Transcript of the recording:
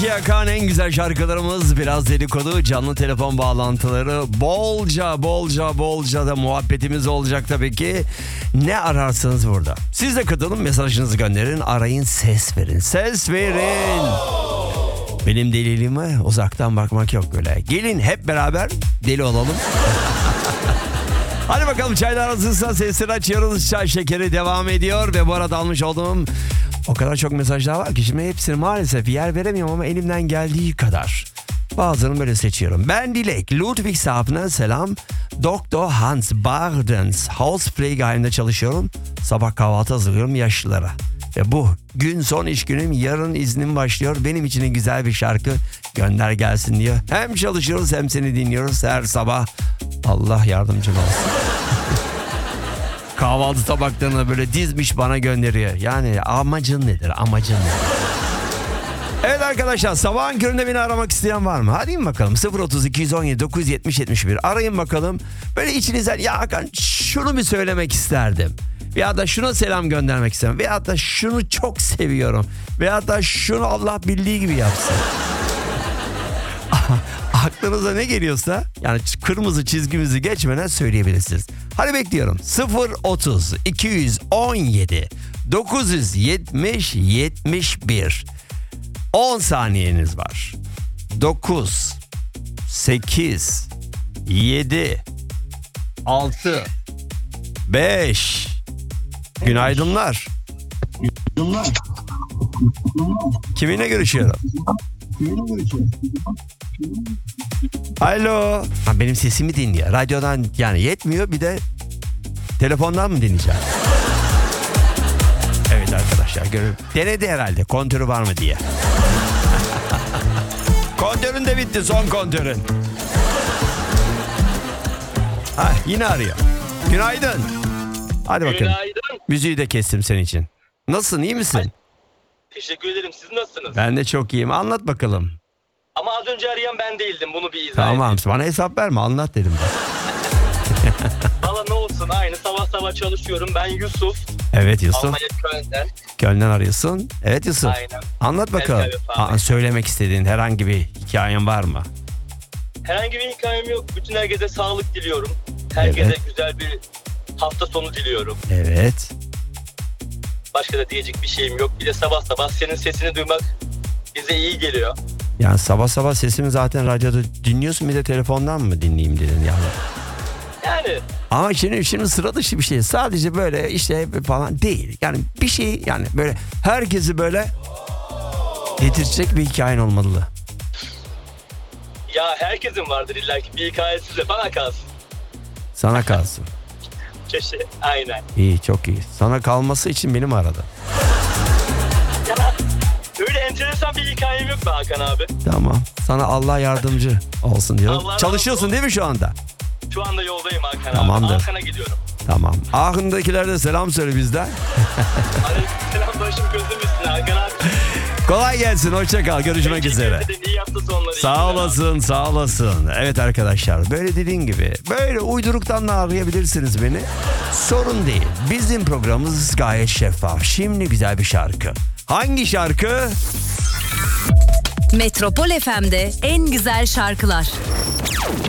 Yakan en güzel şarkılarımız, biraz dedikodu, canlı telefon bağlantıları, bolca da muhabbetimiz olacak tabii ki. Ne ararsanız burada. Siz de katılın, mesajınızı gönderin, arayın, ses verin. Ses verin. Benim deliliğime uzaktan bakmak yok böyle. Gelin hep beraber deli olalım. Hadi bakalım, çaylar hazırsa sesleri açıyoruz. Çay şekeri devam ediyor ve bu arada almış olduğum o kadar çok mesajlar var ki şimdi hepsini maalesef yer veremiyorum ama elimden geldiği kadar. Bazılarını böyle seçiyorum. Ben Dilek, Ludwigshafen'a selam. Doktor Hans Bardens Hauspflegeheim'de çalışıyorum. Sabah kahvaltı hazırlıyorum yaşlılara. Ve bu gün son iş günüm, yarın iznim başlıyor. Benim için güzel bir şarkı gönder gelsin diyor. Hem çalışıyoruz hem seni dinliyoruz her sabah. Allah yardımcım olsun. Kahvaltı tabaklarını böyle dizmiş bana gönderiyor. Yani amacın nedir? Evet arkadaşlar, sabahın köründe beni aramak isteyen var mı? Hadi bakalım, 030 217 970 71 arayın bakalım. Böyle içinizden ya Hakan şunu bir söylemek isterdim. Veya da şuna selam göndermek istedim. Veya da şunu çok seviyorum. Veya da şunu Allah bildiği gibi yapsın. Aklınıza ne geliyorsa, yani kırmızı çizgimizi geçmeden söyleyebilirsiniz. Hadi bekliyorum. 030 217 970 71 10 saniyeniz var. 9 8 7 6 5 Günaydınlar. Kiminle görüşüyorum? Alo. Ha, benim sesimi dinliyor. Radyodan yani yetmiyor, bir de telefondan mı dinleyeceğim? Evet arkadaşlar, denedi herhalde kontörü var mı diye. Kontörün de bitti, son kontörün. Ha, yine arıyor. Günaydın. Hadi bakalım. Günaydın. Müziği de kestim senin için. Nasılsın, iyi misin? Teşekkür ederim. Siz nasılsınız? Ben de çok iyiyim. Anlat bakalım. Ama az önce arayan ben değildim. Bunu bir izah Tamam, edeyim. bana hesap verme, anlat dedim ben. Valla ne olsun, aynı sabah çalışıyorum. Ben Yusuf. Evet Yusuf. Almanya Köln'den. Köln'den arıyorsun. Evet Yusuf. Aynen. Anlat bakalım. Evet, söylemek istediğin herhangi bir hikayen var mı? Herhangi bir hikayem yok. Bütün herkese sağlık diliyorum. Herkese Evet. güzel bir hafta sonu diliyorum. Evet. Başka da diyecek bir şeyim yok. Bir de sabah senin sesini duymak bize iyi geliyor. Yani sabah sesimi zaten radyoda dinliyorsun, bir de telefondan mı dinleyeyim dedin yani. Yani Ama şimdi sıra dışı bir şey. Sadece böyle işte falan değil. Yani bir şey, yani böyle herkesi böyle getirecek bir hikayen olmalı. ya herkesin vardır illaki bir hikayesi de, bana kalsın. Sana kalsın. Aynen. İyi, çok iyi. Sana kalması için benim aradı. Ya öyle enteresan bir hikayem yok be Hakan abi. Tamam. Sana Allah yardımcı olsun diyorum. Allah razı Çalışıyorsun olsun. değil mi şu anda? Şu anda yoldayım Hakan Tamamdır. abi. Hakan'a gidiyorum. Tamam. Ahın'dakilere de selam söyle bizden. Aleykümselam, başım gözüm üstüne Hakan abi. Kolay gelsin. Hoşça kal. Görüşmek üzere. İyi hafta sonları. Sağ olasın. Evet arkadaşlar, böyle dediğin gibi böyle uyduruktan da arayabilirsiniz beni. Sorun değil. Bizim programımız gayet şeffaf. Şimdi güzel bir şarkı. Hangi şarkı? Metropol FM'de en güzel şarkılar